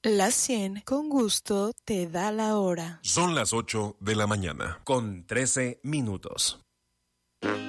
La 100 con gusto te da la hora. Son las 8 de la mañana, con 13 minutos.